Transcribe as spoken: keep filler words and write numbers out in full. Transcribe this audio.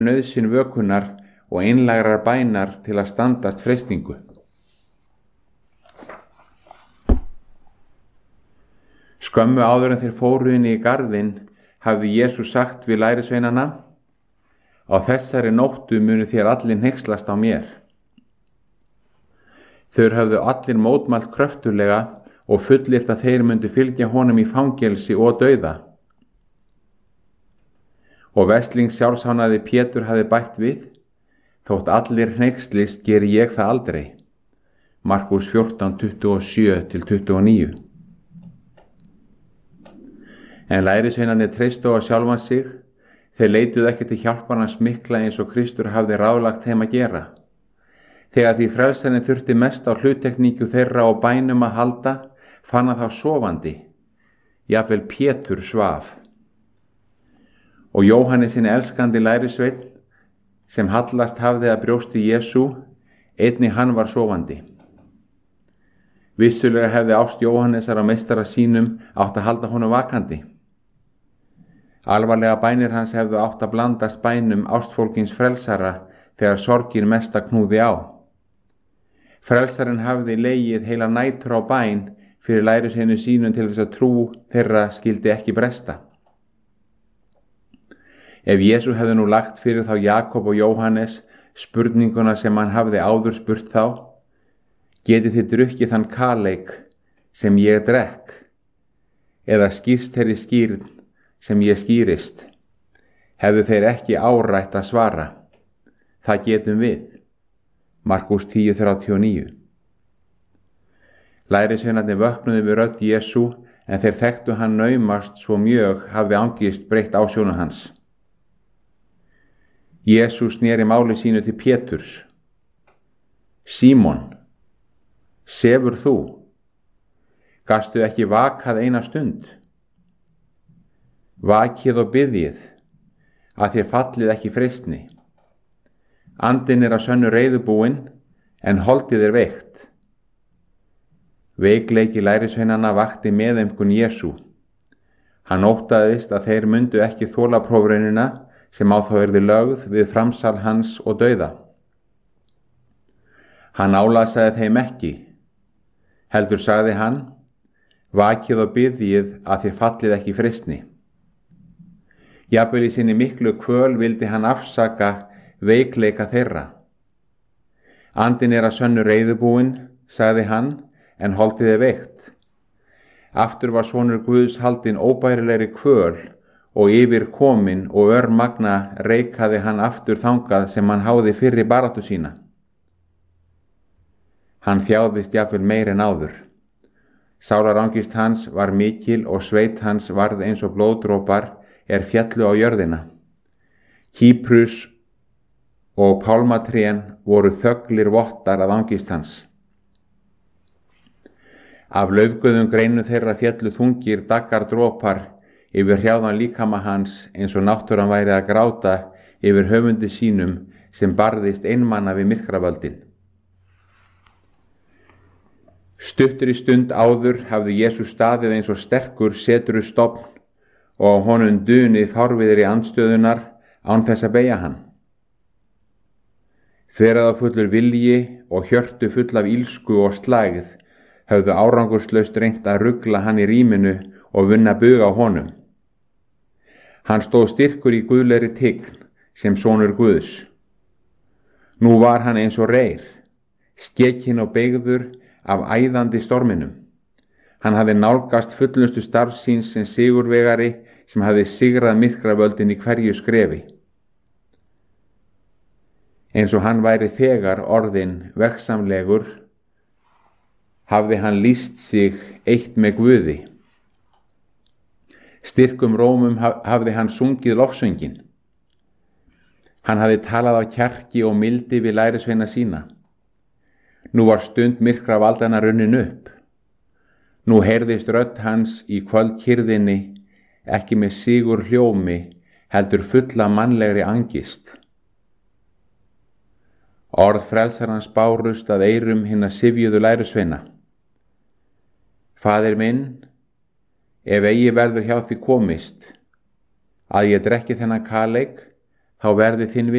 nauðsyn vökunar og einlægrar bænar til að standast freistingu. Skömmu áður en þeir fóru inn í garðinn hafði Jesús sagt við lærisveinana: Á þessari nóttu munu þér allir hneykslast á mér. Þeir höfðu allir mótmælt kröftuglega og fullyrt að þeir myndu fylgja honum í fangelsi og dauða. Og veslings sjálfshánaði Pétur hafði bætt við: Þótt allir hneykslist geri ég það aldrei. Markús fjórtán, tuttugu og sjö til tuttugu og níu. En lærisveinarnir treystu á sjálfan sig. Þeir leituðu ekki til hjálparans mikla eins og Kristur hafði ráðlagt þeim að gera. Þegar því frelsarinn þurfti mest á hluttekningu þeirra og bænum að halda, fann hann þá sofandi. Jafnvel Pétur svaf. Og Jóhannes hinn elskandi lærisveinn, sem hallast hafði að brjósti Jesú, einnig hann var sofandi. Vissulega hefði ást Jóhannesar á meistara sínum átt að halda honum vakandi. Alvarlega bænir hans hefðu átt að blandast bænum ástfólkins frelsara þegar sorgin mesta knúði á. Frelsarinn hafði legið heila nætur á bæn fyrir lærisveinu sínum til þess að trú þeirra skildi ekki bresta. Ef Jesú hefði nú lagt fyrir þá Jakob og Jóhannes spurninguna sem hann hafði áður spurt þá: Getið þið drukkið þann kaleik sem ég drekk, eða skýrst þeirri skýrn sem ég skýrist, hefðu þeir ekki árætt að svara: Það getum við. Markús tíu, þrjátíu og níu. Lærisveinarnir vöknuðu við rödd Jesú, en þeir þekktu hann naumast svo mjög hafði angist breytt ásjónu hans. Jesú sneri máli sínu til Péturs: Símon, sefur þú? Gastu ekki vakað eina stund? Vakið og biðjið, að þér fallið ekki freistni. Andinn er að sönnu reiðubúinn, en holdið er veikt. Veikleiki lærisveinanna vakti meðaumkun Jesú. Hann óttaðist að þeir mundu ekki þola prófraunina sem á þá yrði lögð við framsal hans og dauða. Hann álasaði þeim ekki, heldur sagði hann: Vakið og biðjið að þér fallið ekki freistni. Jafnvel í sinni miklu kvöl vildi hann afsaka veikleika þeirra. Andinn er að sönnu reiðubúinn, sagði hann, en holdið er veikt. Aftur var sonur Guðs haldinn óbærilegri kvöl og yfir kominn og örmagna reikaði hann aftur þangað sem hann háði fyrri baráttu sína. Hann þjáðist jafnvel meir en áður. Sálarangist hans var mikil og sveit hans varð eins og blóðdrópar er fjallu á jörðina. Kýprus og pálmatrén voru þöglir vottar af angist hans. Af laufguðum greinu þeirra fjallu þungir daggar dropar yfir hrjáðan líkama hans, eins og náttúran væri að gráta yfir höfundi sínum sem barðist einmanna við myrkravöldin. Stuttur í stund áður hafði Jesús staðið eins og sterkur seturu stofn og á honum dunið fárviðri andstöðunar án þess að beygja hann. Þveraða fullur vilji og hjörtu full af ílsku og slægð höfðu árangurslaust reynt að rugla hann í rýminu og vunna bug á honum. Hann stóð styrkur í guðlegri tign sem sonur Guðs. Nú var hann eins og reyr, skekinn og beygður af æðandi storminum. Hann hafði nálgast fullnustu starf síns sem sigurvegari sem hafði sigrað myrkravöldin í hverju skrefi. Eins og hann væri þegar orðinn veggsamlegur, hafði hann lýst sig eitt með Guði. Styrkum rómum hafði hann sungið lofsöngin. Hann hafði talað á kjarki og mildi við lærisveina sína. Nú var stund myrkravaldana runnin upp. Nú heyrðist rödd hans í kvöldkyrðinni, ekki með sigur hljómi, heldur fulla mannlegri angist. Orð frelsarans bárust að eyrum hinna syfjuðu lærisveina. Faðir minn, ef eigi verður hjá því komist, að ég drekki þennan kaleik, þá verði þinn vilji